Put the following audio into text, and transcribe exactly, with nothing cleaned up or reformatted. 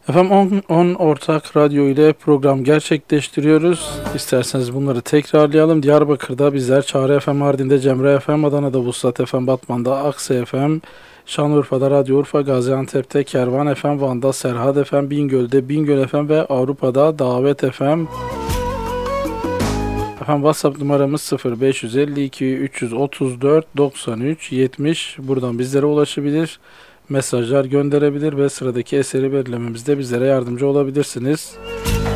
Efendim on, on ortak radyo ile program gerçekleştiriyoruz. İsterseniz bunları tekrarlayalım. Diyarbakır'da bizler Çağrı F M, Mardin'de Cemre F M, Adana'da Vuslat F M, Batman'da Aksa F M, Şanlıurfa'da Radyo Urfa, Gaziantep'te Kervan F M, Van'da Serhat F M, Bingöl'de Bingöl F M ve Avrupa'da Davet F M. Efendim WhatsApp numaramız sıfır beş elli iki üç otuz dört doksan üç yetmiş. Buradan bizlere ulaşabilir, mesajlar gönderebilir ve sıradaki eseri belirlememizde bizlere yardımcı olabilirsiniz.